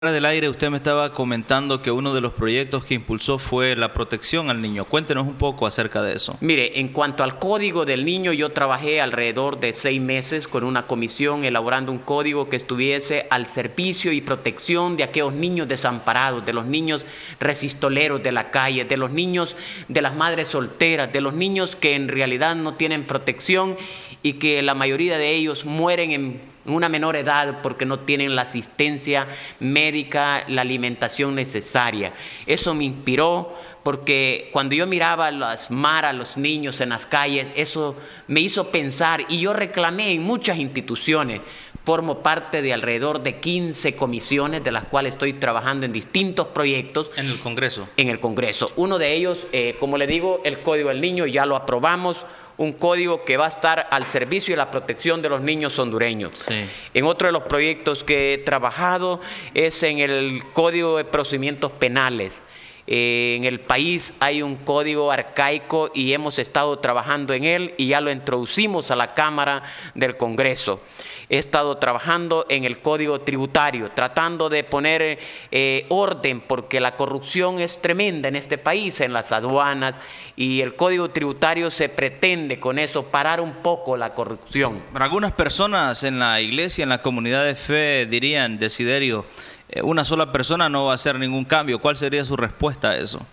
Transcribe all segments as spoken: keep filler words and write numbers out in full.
Fuera del aire usted me estaba comentando que uno de los proyectos que impulsó fue la protección al niño. Cuéntenos un poco acerca de eso. Mire, en cuanto al código del niño, yo trabajé alrededor de seis meses con una comisión elaborando un código que estuviese al servicio y protección de aquellos niños desamparados, de los niños resistoleros de la calle, de los niños de las madres solteras, de los niños que en realidad no tienen protección y que la mayoría de ellos mueren en una menor edad porque no tienen la asistencia médica, la alimentación necesaria. Eso me inspiró porque cuando yo miraba a las maras, los niños en las calles, eso me hizo pensar y yo reclamé en muchas instituciones. Formo parte de alrededor de quince comisiones de las cuales estoy trabajando en distintos proyectos. ¿En el Congreso? En el Congreso. Uno de ellos, eh, como le digo, el Código del Niño, ya lo aprobamos. Un código que va a estar al servicio y la protección de los niños hondureños. Sí. En otro de los proyectos que he trabajado es en el Código de Procedimientos Penales. Eh, en el país hay un código arcaico y hemos estado trabajando en él y ya lo introducimos a la Cámara del Congreso. He estado trabajando en el Código Tributario, tratando de poner eh, orden, porque la corrupción es tremenda en este país, en las aduanas, y el Código Tributario se pretende con eso parar un poco la corrupción. Algunas personas en la iglesia, en la comunidad de fe, dirían, Desiderio, eh, una sola persona no va a hacer ningún cambio. ¿Cuál sería su respuesta a eso?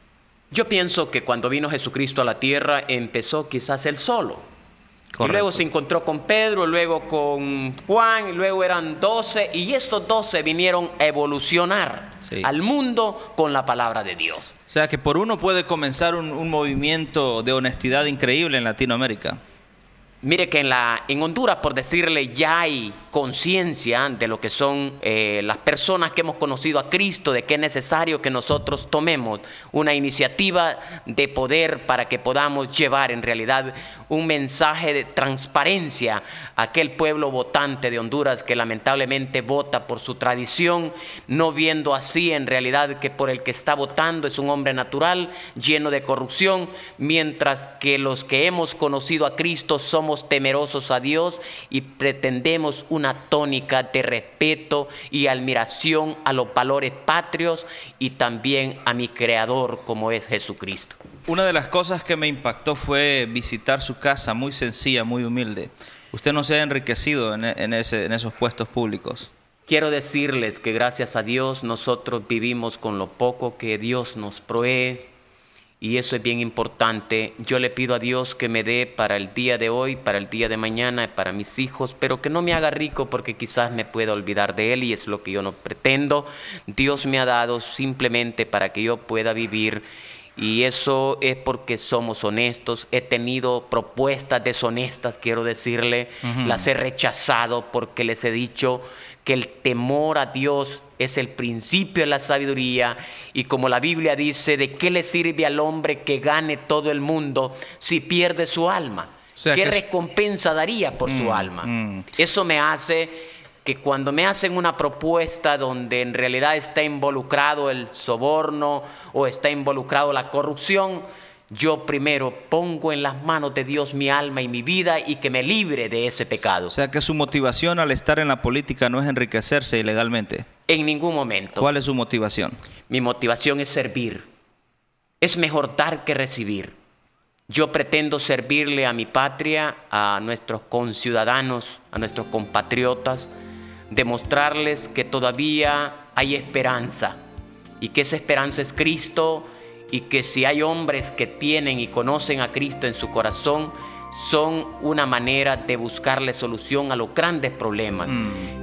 Yo pienso que cuando vino Jesucristo a la tierra, empezó quizás él solo. Correcto. Y luego se encontró con Pedro, luego con Juan, y luego eran doce, y estos doce vinieron a evolucionar sí. al mundo con la palabra de Dios. O sea que por uno puede comenzar un, un movimiento de honestidad increíble en Latinoamérica. Mire que en, la, en Honduras, por decirle, ya hay conciencia de lo que son eh, las personas que hemos conocido a Cristo, de que es necesario que nosotros tomemos una iniciativa de poder para que podamos llevar en realidad un mensaje de transparencia a aquel pueblo votante de Honduras que lamentablemente vota por su tradición, no viendo así en realidad que por el que está votando es un hombre natural, lleno de corrupción, mientras que los que hemos conocido a Cristo somos temerosos a Dios y pretendemos una tónica de respeto y admiración a los valores patrios y también a mi Creador como es Jesucristo. Una de las cosas que me impactó fue visitar su casa, muy sencilla, muy humilde. Usted no se ha enriquecido en, en, ese, en esos puestos públicos. Quiero decirles que gracias a Dios nosotros vivimos con lo poco que Dios nos provee. Y eso es bien importante. Yo le pido a Dios que me dé para el día de hoy, para el día de mañana, para mis hijos, pero que no me haga rico porque quizás me pueda olvidar de Él y es lo que yo no pretendo. Dios me ha dado simplemente para que yo pueda vivir y eso es porque somos honestos. He tenido propuestas deshonestas, quiero decirle, uh-huh. las he rechazado porque les he dicho que el temor a Dios es el principio de la sabiduría y como la Biblia dice, ¿de qué le sirve al hombre que gane todo el mundo si pierde su alma? O sea, ¿qué recompensa es... daría por mm, su alma? Mm. Eso me hace que cuando me hacen una propuesta donde en realidad está involucrado el soborno o está involucrado la corrupción, yo primero pongo en las manos de Dios mi alma y mi vida y que me libre de ese pecado. O sea que su motivación al estar en la política no es enriquecerse ilegalmente. En ningún momento. ¿Cuál es su motivación? Mi motivación es servir. Es mejor dar que recibir. Yo pretendo servirle a mi patria, a nuestros conciudadanos, a nuestros compatriotas, demostrarles que todavía hay esperanza y que esa esperanza es Cristo y que si hay hombres que tienen y conocen a Cristo en su corazón, son una manera de buscarle solución a los grandes problemas. Mm.